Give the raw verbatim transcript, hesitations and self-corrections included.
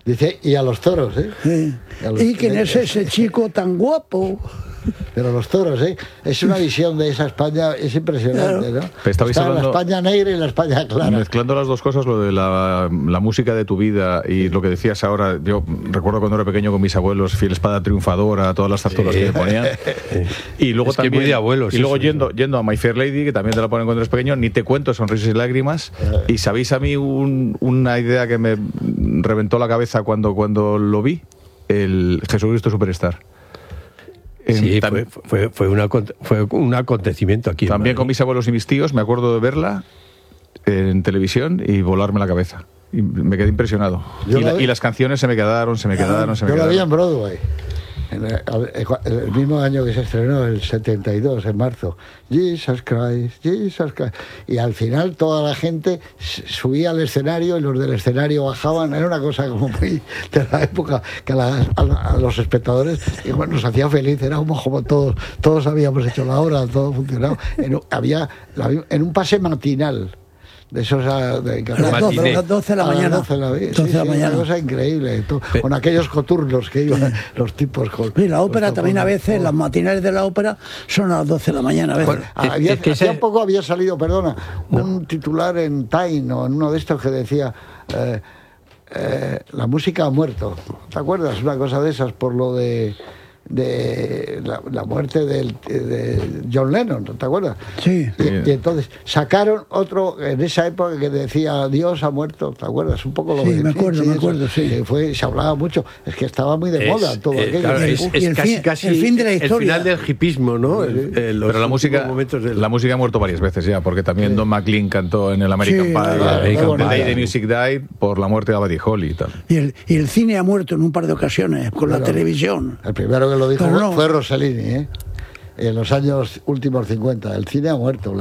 Dice, y a los toros, ¿eh? Sí. A los- ¿Y quién es ese chico tan guapo? Pero los toros, ¿eh? Es una visión de esa España, es impresionante, ¿no? Pero estabais Está hablando- la España negra y la España clara. Mezclando las dos cosas, lo de la, la música de tu vida y lo que decías ahora, yo recuerdo cuando era pequeño con mis abuelos, Fiel Espada Triunfadora, todas las zarzuelas Sí. que me ponían. Y luego Es que también, muy de abuelos, y luego eso, yendo, yendo a My Fair Lady, que también te la ponen cuando eres pequeño, ni te cuento Sonrisas y Lágrimas. Y sabéis a mí un- una idea que me reventó la cabeza cuando, cuando lo vi, el Jesucristo Superstar. En- Sí, tam- fue, fue, fue, un, acon- fue un acontecimiento aquí. en También Madrid. con mis abuelos y mis tíos, me acuerdo de verla en televisión y volarme la cabeza. Y me quedé impresionado. Yo Y, la la- vi- y las canciones se me quedaron, se me quedaron, se me Yo la quedaron. vi en Broadway. En el, el mismo año que se estrenó, el setenta y dos, en marzo. Jesus Christ, Jesus Christ. Y al final toda la gente subía al escenario y los del escenario bajaban. Era una cosa como muy de la época que a, la- a- a los espectadores igual nos hacía feliz. Era como, como todos, todos habíamos hecho la obra, todo funcionaba. En, un- había, la vi- en un pase matinal. De esos a, de, A las doce, Matiné. a las doce de la a las mañana. doce de la, sí, doce de la sí, mañana. Una cosa increíble. to- Con aquellos coturnos que iban los tipos con. Sí, la ópera con también a tapones. veces, las matinales de la ópera son a las doce de la mañana a veces. Bueno, Había, Es que hacía ese- poco había salido, perdona, un titular en Time o en uno de estos que decía eh, eh, la música ha muerto. ¿Te acuerdas? Una cosa de esas por lo de, de la, la muerte del, de John Lennon, ¿te acuerdas? Sí. Y, y entonces sacaron otro en esa época que decía Dios ha muerto, ¿te acuerdas? Un poco lo Sí, de- me acuerdo, me eso, acuerdo, sí. que fue, se hablaba mucho, es que estaba muy de Es, moda todo eh, aquello. claro, Y- es, y es el casi, fin- casi el fin de la historia. el final del hipismo, ¿no? El- el- los Pero la música, últimos momentos del- la música ha muerto varias veces ya, porque también Don McLean cantó en el American Sí, Pie, claro, el American The Day Pie. the Music Died, por la muerte de Buddy Holly y tal. Y el, y el cine ha muerto en un par de ocasiones con la Claro. televisión. El primero que lo dijo Pero fue- no. fue Rossellini, ¿eh? En los años últimos cincuenta. El cine ha muerto.